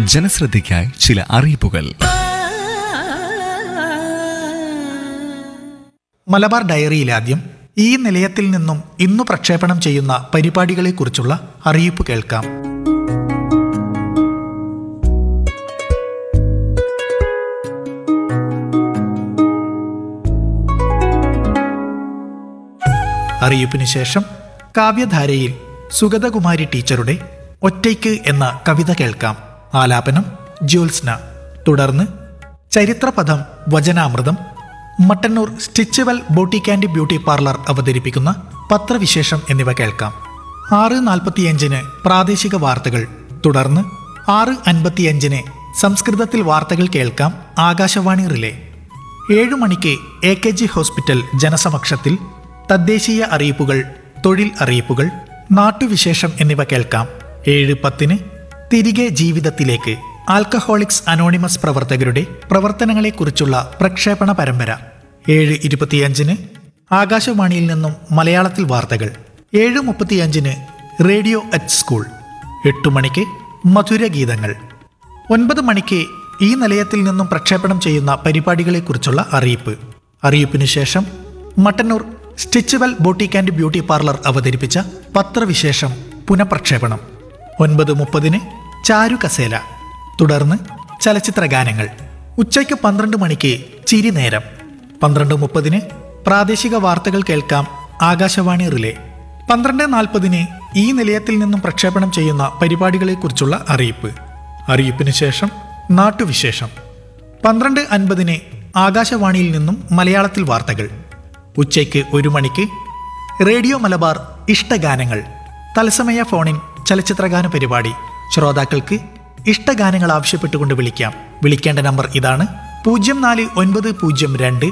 ജനശ്രദ്ധയ്ക്കായി ചില അറിയിപ്പുകൾ. മലബാർ ഡയറിയിലാദ്യം ഈ നിലയത്തിൽ നിന്നും ഇന്നു പ്രക്ഷേപണം ചെയ്യുന്ന പരിപാടികളെക്കുറിച്ചുള്ള അറിയിപ്പ് കേൾക്കാം. അറിയിപ്പിന് ശേഷം കാവ്യധാരയിൽ സുഗതകുമാരി ടീച്ചറുടെ ഒറ്റയ്ക്ക് എന്ന കവിത കേൾക്കാം. ആലാപനം ജ്യോത്സ്ന. തുടർന്ന് ചരിത്രപഥം, വചനാമൃതം, Mattannur സ്റ്റിച്ചുവൽ boutique and beauty parlour അവതരിപ്പിക്കുന്ന പത്രവിശേഷം എന്നിവ കേൾക്കാം. 6:45 പ്രാദേശിക വാർത്തകൾ. തുടർന്ന് 6:55 സംസ്കൃതത്തിൽ വാർത്തകൾ കേൾക്കാം. ആകാശവാണി റിലേ. 7 മണിക്ക് AKG ഹോസ്പിറ്റൽ ജനസമക്ഷത്തിൽ തദ്ദേശീയ അറിയിപ്പുകൾ, തൊഴിൽ അറിയിപ്പുകൾ, നാട്ടുവിശേഷം എന്നിവ കേൾക്കാം. 7:10 തിരികെ ജീവിതത്തിലേക്ക് ആൽക്കഹോളിക്സ് അനോണിമസ് പ്രവർത്തകരുടെ പ്രവർത്തനങ്ങളെക്കുറിച്ചുള്ള പ്രക്ഷേപണ പരമ്പര. 7:25 ആകാശവാണിയിൽ നിന്നും മലയാളത്തിൽ വാർത്തകൾ. 7:35 റേഡിയോ അറ്റ് സ്കൂൾ. 8 മണിക്ക് മധുരഗീതങ്ങൾ. 9 മണിക്ക് ഈ നിലയത്തിൽ നിന്നും പ്രക്ഷേപണം ചെയ്യുന്ന പരിപാടികളെക്കുറിച്ചുള്ള അറിയിപ്പ്. അറിയിപ്പിനു ശേഷം Mattannur സ്റ്റിച്ചുവൽ boutique and beauty parlour അവതരിപ്പിച്ച പത്രവിശേഷം പുനഃപ്രക്ഷേപണം. 9:30 ചാരുകസേല. തുടർന്ന് ചലച്ചിത്ര ഗാനങ്ങൾ. ഉച്ചയ്ക്ക് 12 മണിക്ക് ചിരിനേരം. 12:30 പ്രാദേശിക വാർത്തകൾ കേൾക്കാം. ആകാശവാണി റിലേ. 12:40 ഈ നിലയത്തിൽ നിന്നും പ്രക്ഷേപണം ചെയ്യുന്ന പരിപാടികളെക്കുറിച്ചുള്ള അറിയിപ്പ്. അറിയിപ്പിന് ശേഷം നാട്ടുവിശേഷം. 12:50 ആകാശവാണിയിൽ നിന്നും മലയാളത്തിൽ വാർത്തകൾ. ഉച്ചയ്ക്ക് 1 മണിക്ക് റേഡിയോ മലബാർ ഇഷ്ടഗാനങ്ങൾ, തത്സമയ ഫോണിൻ ചലച്ചിത്രഗാന പരിപാടി. ശ്രോതാക്കൾക്ക് ഇഷ്ടഗാനങ്ങൾ ആവശ്യപ്പെട്ടുകൊണ്ട് വിളിക്കാം. വിളിക്കേണ്ട നമ്പർ ഇതാണ്: 04902970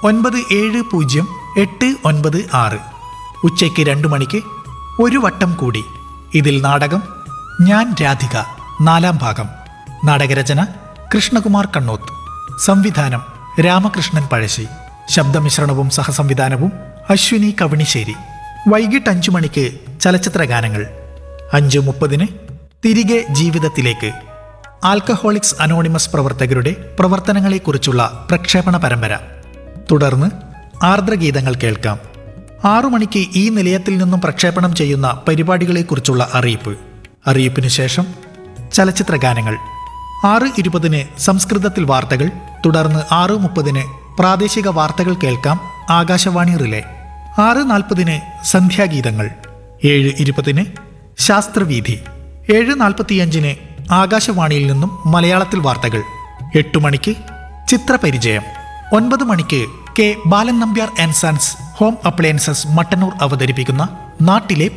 896. ഉച്ചയ്ക്ക് 2 മണിക്ക് ഒരു വട്ടം കൂടി. ഇതിൽ നാടകം ഞാൻ രാധിക 4ാം ഭാഗം. നാടകരചന കൃഷ്ണകുമാർ കണ്ണോത്ത്. സംവിധാനം രാമകൃഷ്ണൻ പഴശ്ശി. ശബ്ദമിശ്രണവും സഹസംവിധാനവും അശ്വിനി കവണിശ്ശേരി. വൈകിട്ട് 5 മണിക്ക് ചലച്ചിത്ര ഗാനങ്ങൾ. 5:30 തിരികെ ജീവിതത്തിലേക്ക് ആൽക്കഹോളിക്സ് അനോണിമസ് പ്രവർത്തകരുടെ പ്രവർത്തനങ്ങളെക്കുറിച്ചുള്ള പ്രക്ഷേപണ പരമ്പര. തുടർന്ന് ആർദ്രഗീതങ്ങൾ കേൾക്കാം. 6 മണിക്ക് ഈ നിലയത്തിൽ നിന്നും പ്രക്ഷേപണം ചെയ്യുന്ന പരിപാടികളെക്കുറിച്ചുള്ള അറിയിപ്പ്. അറിയിപ്പിന് ശേഷം ചലച്ചിത്ര ഗാനങ്ങൾ. 6:20 സംസ്കൃതത്തിൽ വാർത്തകൾ. തുടർന്ന് 6:30 പ്രാദേശിക വാർത്തകൾ കേൾക്കാം. ആകാശവാണി റിലേ. 6:40 സന്ധ്യാഗീതങ്ങൾ. 7:20 ശാസ്ത്രവീഥി. 7:45 ആകാശവാണിയിൽ നിന്നും മലയാളത്തിൽ വാർത്തകൾ. 8 മണിക്ക് ചിത്രപരിചയം. 9 മണിക്ക് K Balan Nambiar and sons home appliances Mattannur അവതരിപ്പിക്കുന്ന നാട്ടിലെ